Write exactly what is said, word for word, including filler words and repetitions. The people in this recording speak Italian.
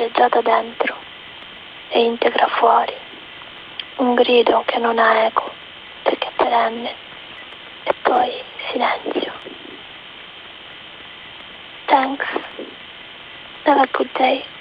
mentre già da dentro è integra fuori, un grido che non ha eco perché è perenne, e poi silenzio. Thanks. Have a good day.